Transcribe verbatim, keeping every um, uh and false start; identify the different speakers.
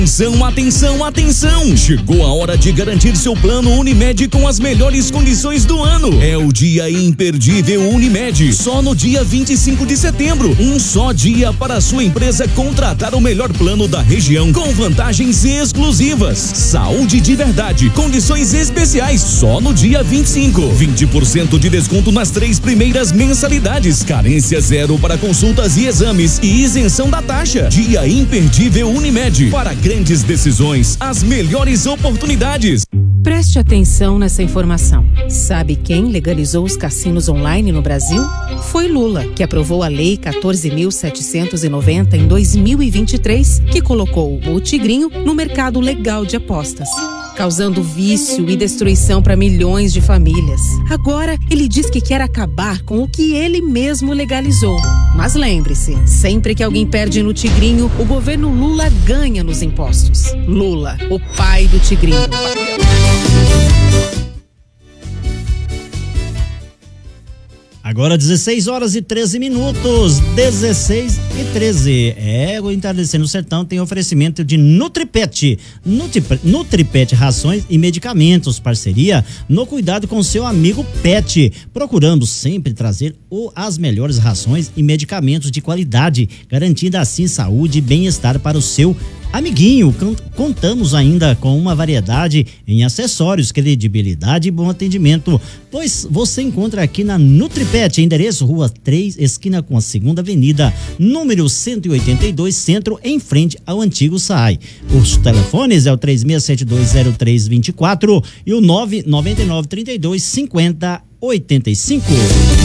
Speaker 1: Atenção, atenção, atenção! Chegou a hora de garantir seu plano Unimed com as melhores condições do ano. É o dia imperdível Unimed. Só no dia vinte e cinco de setembro. Um só dia para a sua empresa contratar o melhor plano da região com vantagens exclusivas. Saúde de verdade. Condições especiais só no dia vinte e cinco. vinte por cento de desconto nas três primeiras mensalidades. Carência zero para consultas e exames e isenção da taxa. Dia imperdível Unimed. Para grandes decisões, as melhores oportunidades.
Speaker 2: Preste atenção nessa informação. Sabe quem legalizou os cassinos online no Brasil? Foi Lula, que aprovou a Lei quatorze mil setecentos e noventa em dois mil e vinte e três, que colocou o Tigrinho no mercado legal de apostas, causando vício e destruição para milhões de famílias. Agora, ele diz que quer acabar com o que ele mesmo legalizou. Mas lembre-se, sempre que alguém perde no Tigrinho, o governo Lula ganha nos impostos. Lula, o pai do Tigrinho.
Speaker 3: Agora dezesseis horas e treze minutos, dezesseis e treze. É, o Entardecer no Sertão tem oferecimento de Nutripet. Nutripet, Nutripet rações e medicamentos, parceria no cuidado com seu amigo Pet. Procurando sempre trazer o, as melhores rações e medicamentos de qualidade, garantindo assim saúde e bem-estar para o seu amiguinho. Contamos ainda com uma variedade em acessórios, credibilidade e bom atendimento, pois você encontra aqui na Nutripet, endereço Rua três, esquina com a Segunda Avenida, número cento e oitenta e dois, Centro, em frente ao antigo S A I. Os telefones é o três seis sete dois zero três dois quatro e o nove nove nove, trinta e dois, cinquenta, oitenta e cinco.